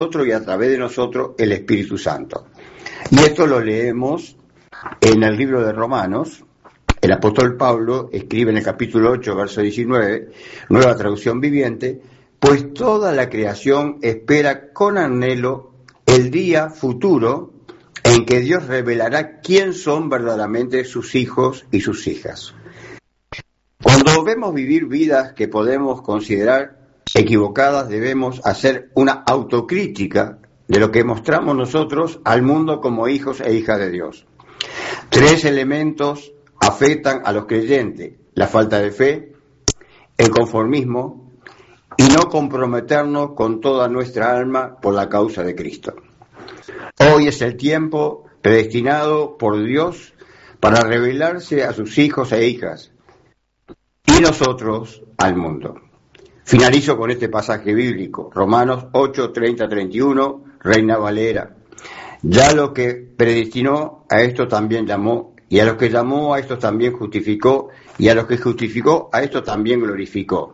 nosotros y a través de nosotros el Espíritu Santo. Y esto lo leemos en el libro de Romanos. El apóstol Pablo escribe en el capítulo 8, verso 19, nueva traducción viviente: pues toda la creación espera con anhelo el día futuro en que Dios revelará quién son verdaderamente sus hijos y sus hijas. Cuando vemos vivir vidas que podemos considerar equivocadas, debemos hacer una autocrítica de lo que mostramos nosotros al mundo como hijos e hijas de Dios. 3 elementos afectan a los creyentes: la falta de fe, el conformismo y no comprometernos con toda nuestra alma por la causa de Cristo. Hoy es el tiempo predestinado por Dios para revelarse a sus hijos e hijas y nosotros al mundo. Finalizo con este pasaje bíblico, Romanos 8, 30, 31, Reina Valera. Ya lo que predestinó, a esto también llamó, y a los que llamó, a estos también justificó, y a los que justificó, a estos también glorificó.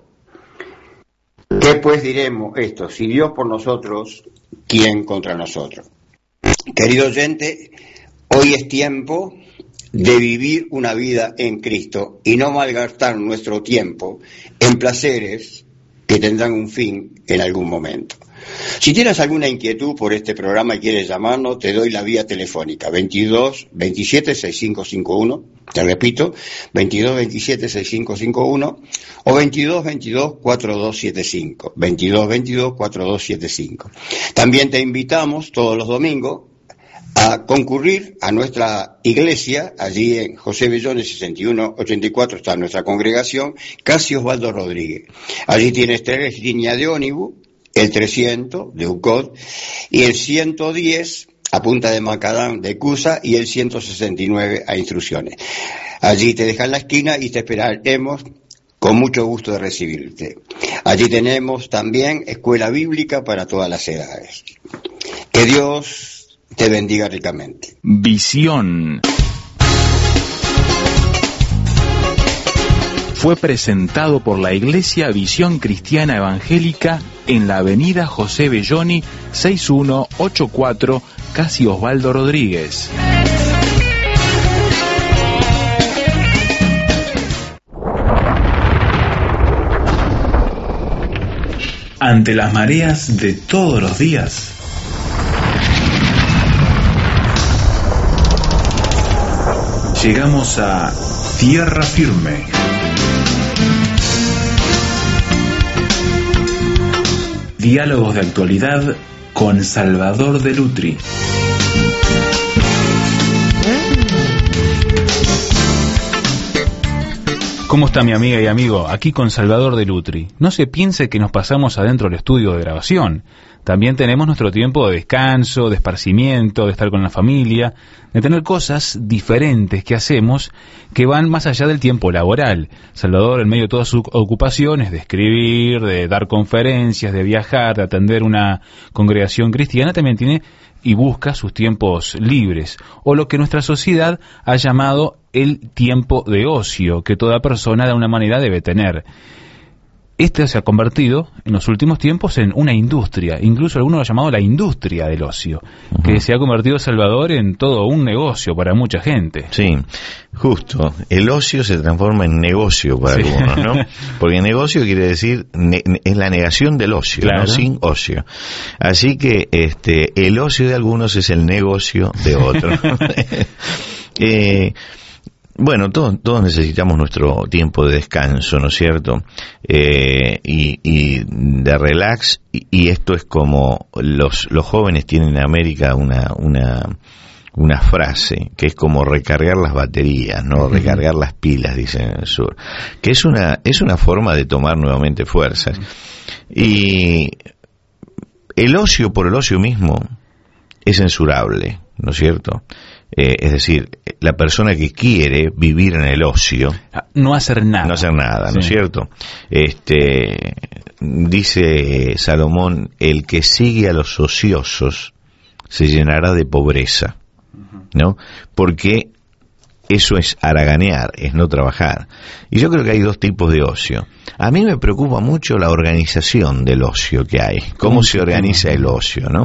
¿Qué pues diremos esto? Si Dios por nosotros, ¿quién contra nosotros? Querido oyente, hoy es tiempo de vivir una vida en Cristo y no malgastar nuestro tiempo en placeres que tendrán un fin en algún momento. Si tienes alguna inquietud por este programa y quieres llamarnos, te doy la vía telefónica 22 27 6551, te repito, 22 27 6551 o 22 22 4275, 22 22 4275. También te invitamos todos los domingos a concurrir a nuestra iglesia. Allí en José Bellones 6184 está nuestra congregación, casi Osvaldo Rodríguez. Allí tienes 3 líneas de ómnibus, el 300 de UCOD y el 110 a Punta de Macadam de Cusa y el 169 a Instrucciones. Allí te dejan la esquina y te esperaremos con mucho gusto de recibirte. Allí tenemos también escuela bíblica para todas las edades. Que Dios te bendiga ricamente. Visión fue presentado por la Iglesia Visión Cristiana Evangélica en la avenida José Belloni 6184, casi Osvaldo Rodríguez. Ante las mareas de todos los días, llegamos a tierra firme. Diálogos de actualidad con Salvador de Lutri. ¿Cómo está mi amiga y amigo? Aquí con Salvador de Lutri. No se piense que nos pasamos adentro del estudio de grabación. También tenemos nuestro tiempo de descanso, de esparcimiento, de estar con la familia, de tener cosas diferentes que hacemos que van más allá del tiempo laboral. Salvador, en medio de todas sus ocupaciones, de escribir, de dar conferencias, de viajar, de atender una congregación cristiana, también tiene y busca sus tiempos libres, o lo que nuestra sociedad ha llamado el tiempo de ocio, que toda persona de alguna manera debe tener. Este se ha convertido en los últimos tiempos en una industria, incluso algunos lo han llamado la industria del ocio, que se ha convertido, Salvador, en todo un negocio para mucha gente. Sí, justo. El ocio se transforma en negocio para algunos, ¿no? Porque negocio quiere decir, es la negación del ocio, claro, ¿no? Sin ocio. Así que el ocio de algunos es el negocio de otros. Bueno, todos necesitamos nuestro tiempo de descanso, ¿no es cierto? Y de relax, y esto es como los jóvenes tienen en América una frase que es como recargar las baterías, ¿no? Recargar las pilas, dicen en el sur, que es una forma de tomar nuevamente fuerzas. Y el ocio por el ocio mismo es censurable, ¿no es cierto? Es decir, la persona que quiere vivir en el ocio, no hacer nada, ¿no es cierto? Dice Salomón, el que sigue a los ociosos se llenará de pobreza, ¿no? Porque eso es haraganear, es no trabajar. Y yo creo que hay dos tipos de ocio. A mí me preocupa mucho la organización del ocio que hay, cómo se organiza el ocio, ¿no?